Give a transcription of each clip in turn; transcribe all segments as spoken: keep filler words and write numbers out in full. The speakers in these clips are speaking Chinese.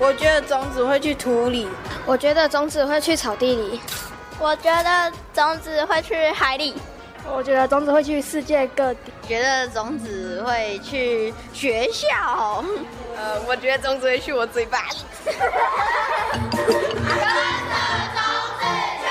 我觉得种子会去土里。 我觉得种子会去草地里。 我觉得种子会去海里。 我觉得种子会去世界各地。 觉得种子会去学校。 呃，我觉得种子会去我嘴巴里。 跟着种子去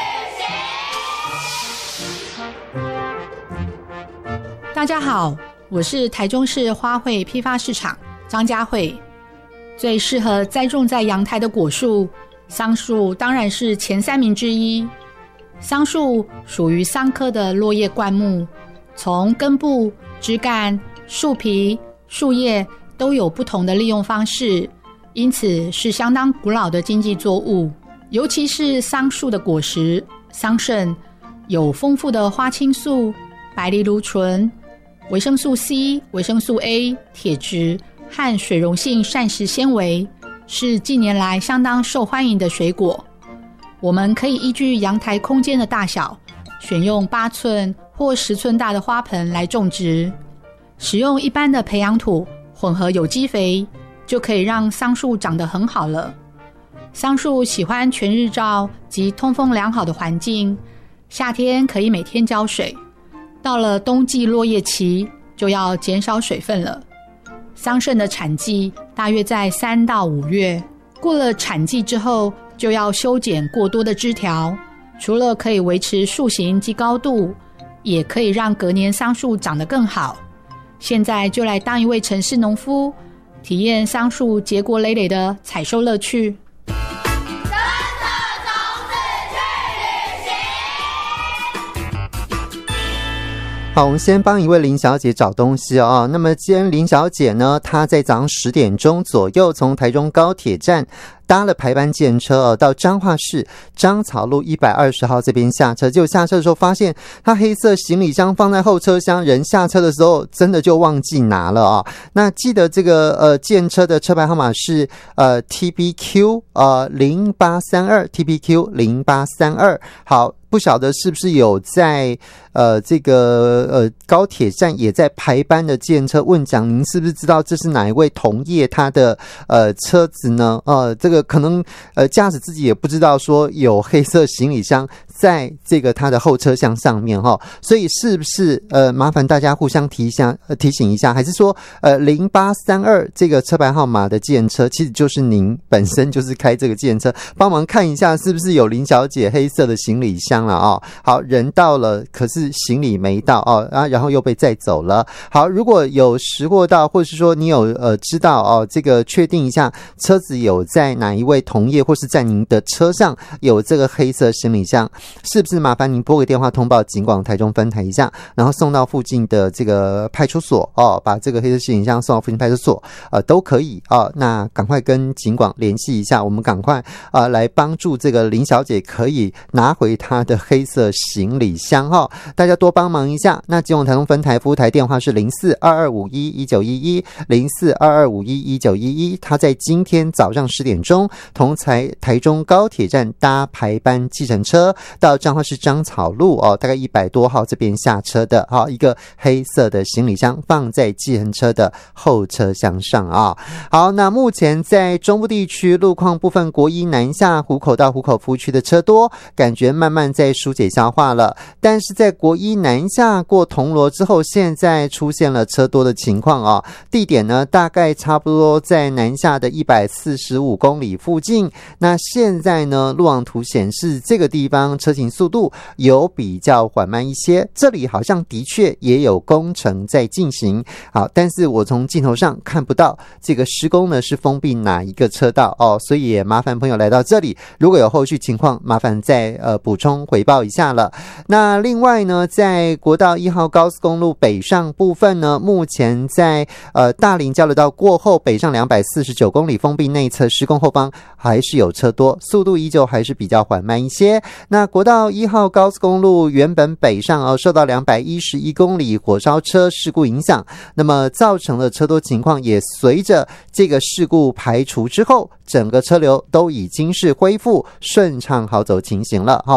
旅行。 大家好，我是台中市花卉批发市场张佳慧。最适合栽种在阳台的果树，桑树当然是前三名之一。桑树属于桑科的落叶灌木，从根部、枝干、树皮、树叶都有不同的利用方式，因此是相当古老的经济作物。尤其是桑树的果实桑葚，有丰富的花青素、白藜芦醇、维生素 C、维生素 A、铁质和水溶性膳食纤维，是近年来相当受欢迎的水果。我们可以依据阳台空间的大小，选用八寸或十寸大的花盆来种植。使用一般的培养土混合有机肥，就可以让桑树长得很好了。桑树喜欢全日照及通风良好的环境，夏天可以每天浇水，到了冬季落叶期就要减少水分了。桑葚的产季大约在三到五月，过了产季之后就要修剪过多的枝条，除了可以维持树形及高度，也可以让隔年桑树长得更好。现在就来当一位城市农夫，体验桑树结果累累的采收乐趣。 好，我们先帮一位林小姐找东西哦。那么今天林小姐呢，她在早上十点钟左右从台中高铁站搭了排班计程车哦，到彰化市彰草路一百二十号这边下车。结果下车的时候发现她黑色行李箱放在后车厢，人下车的时候真的就忘记拿了啊、哦。那记得这个呃计程车的车牌号码是呃 T B Q 呃零八三二 T B Q 零八三二。好，不晓得是不是有在呃这个呃高铁站也在排班的计程车问讲，您是不是知道这是哪一位同业他的呃车子呢？呃，这个可能呃驾驶自己也不知道说有黑色行李箱在这个他的后车厢上面哈、哦，所以是不是呃麻烦大家互相提一下、呃、提醒一下，还是说呃零八三二这个车牌号码的计程车其实就是您本身就是开这个计程车，帮忙看一下是不是有林小姐黑色的行李箱了哦。好，人到了，可是行李没到哦，啊，然后又被载走了。好，如果有识货到，或是说你有呃知道哦，这个确定一下车子有在哪一位同业或是在您的车上有这个黑色行李箱，是不是麻烦您拨个电话通报警广台中分台一下，然后送到附近的这个派出所哦，把这个黑色行李箱送到附近派出所呃都可以哦。那赶快跟警广联系一下，我们赶快啊、呃、来帮助这个林小姐可以拿回她的黑色行李箱哈、哦，大家多帮忙一下。那警广台中分台服务台电话是零四二二五一一九一一零四二二五一一九一一。他在今天早上十点钟从台台中高铁站搭排班计程车到彰化市彰草路哦，大概一百多号这边下车的哈、哦，一个黑色的行李箱放在计程车的后车厢上啊、哦。好，那目前在中部地区路况部分，国一南下湖口到湖口服务区的车多，感觉慢慢在疏解消化了，但是在国一南下过铜锣之后，现在出现了车多的情况啊、哦。地点呢，大概差不多在南下的一百四十五公里附近。那现在呢，路网图显示这个地方车行速度有比较缓慢一些，这里好像的确也有工程在进行。好，但是我从镜头上看不到这个施工呢是封闭哪一个车道哦，所以也麻烦朋友来到这里，如果有后续情况，麻烦再呃补充回报一下了。那另外呢，在国道一号高速公路北上部分呢，目前在呃大林交流道过后北上两百四十九公里封闭内侧施工后方还是有车多，速度依旧还是比较缓慢一些。那国道一号高速公路原本北上哦，受到两百一十一公里火烧车事故影响，那么造成的车多情况也随着这个事故排除之后，整个车流都已经是恢复顺畅好走情形了。好，